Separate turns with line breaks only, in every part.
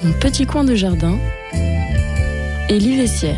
Mon petit coin de jardin, Élie Vessière.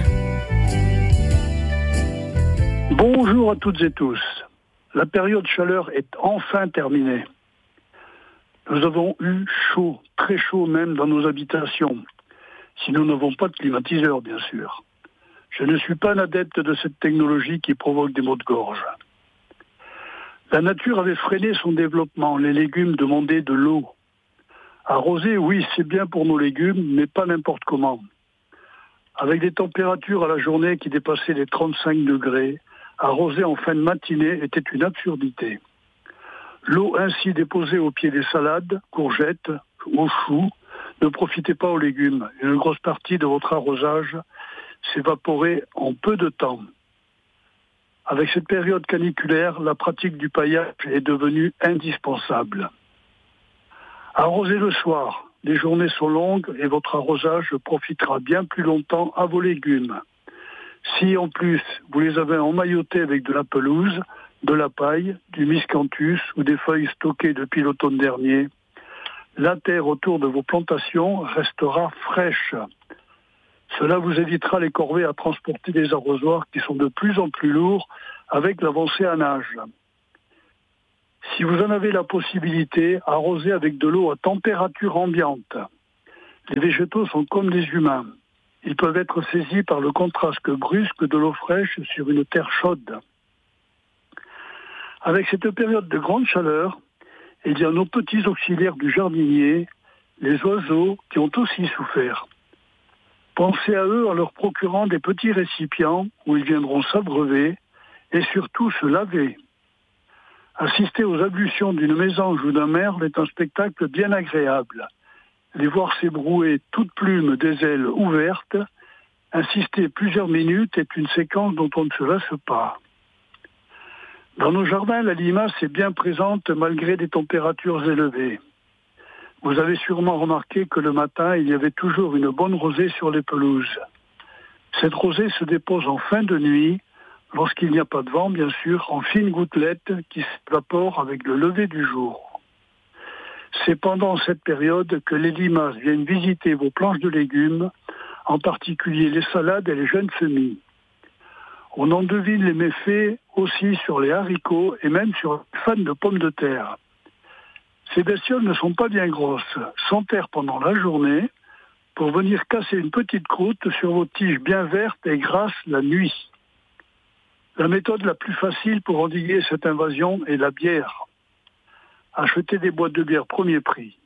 Bonjour à toutes et tous. La période chaleur est enfin terminée. Nous avons eu chaud, très chaud même dans nos habitations, si nous n'avons pas de climatiseur bien sûr. Je ne suis pas un adepte de cette technologie qui provoque des maux de gorge. La nature avait freiné son développement, les légumes demandaient de l'eau. Arroser, oui, c'est bien pour nos légumes, mais pas n'importe comment. Avec des températures à la journée qui dépassaient les 35 degrés, arroser en fin de matinée était une absurdité. L'eau ainsi déposée au pied des salades, courgettes ou choux ne profitait pas aux légumes. Une grosse partie de votre arrosage s'évaporait en peu de temps. Avec cette période caniculaire, la pratique du paillage est devenue indispensable. Arrosez le soir, les journées sont longues et votre arrosage profitera bien plus longtemps à vos légumes. Si en plus vous les avez emmaillotés avec de la pelouse, de la paille, du miscanthus ou des feuilles stockées depuis l'automne dernier, la terre autour de vos plantations restera fraîche. Cela vous évitera les corvées à transporter des arrosoirs qui sont de plus en plus lourds avec l'avancée en âge. Si vous en avez la possibilité, arrosez avec de l'eau à température ambiante. Les végétaux sont comme les humains. Ils peuvent être saisis par le contraste brusque de l'eau fraîche sur une terre chaude. Avec cette période de grande chaleur, il y a nos petits auxiliaires du jardinier, les oiseaux, qui ont aussi souffert. Pensez à eux en leur procurant des petits récipients où ils viendront s'abreuver et surtout se laver. Assister aux ablutions d'une mésange ou d'un merle est un spectacle bien agréable. Les voir s'ébrouer toutes plumes des ailes ouvertes, insister plusieurs minutes est une séquence dont on ne se lasse pas. Dans nos jardins, la limace est bien présente malgré des températures élevées. Vous avez sûrement remarqué que le matin, il y avait toujours une bonne rosée sur les pelouses. Cette rosée se dépose en fin de nuit, lorsqu'il n'y a pas de vent, bien sûr, en fines gouttelettes qui s'évaporent avec le lever du jour. C'est pendant cette période que les limaces viennent visiter vos planches de légumes, en particulier les salades et les jeunes semis. On en devine les méfaits aussi sur les haricots et même sur les fans de pommes de terre. Ces bestioles ne sont pas bien grosses, s'enterrent pendant la journée pour venir casser une petite croûte sur vos tiges bien vertes et grasses la nuit. La méthode la plus facile pour endiguer cette invasion est la bière. Achetez des boîtes de bière premier prix.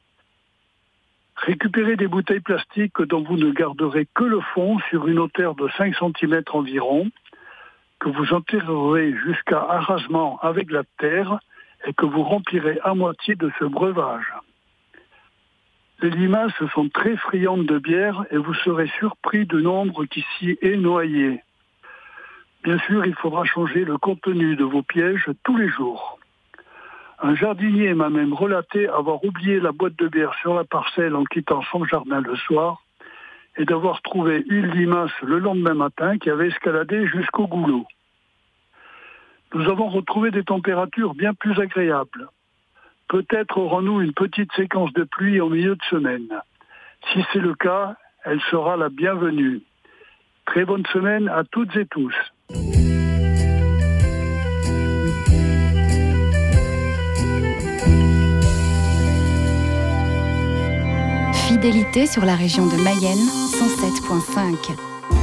Récupérez des bouteilles plastiques dont vous ne garderez que le fond sur une hauteur de 5 cm environ, que vous enterrerez jusqu'à arasement avec la terre et que vous remplirez à moitié de ce breuvage. Les limaces sont très friandes de bière et vous serez surpris du nombre qui s'y est noyé. Bien sûr, il faudra changer le contenu de vos pièges tous les jours. Un jardinier m'a même relaté avoir oublié la boîte de bière sur la parcelle en quittant son jardin le soir et d'avoir trouvé une limace le lendemain matin qui avait escaladé jusqu'au goulot. Nous avons retrouvé des températures bien plus agréables. Peut-être aurons-nous une petite séquence de pluie en milieu de semaine. Si c'est le cas, elle sera la bienvenue. Très bonne semaine à toutes et tous.
Fidélité sur la région de Mayenne, 107.5.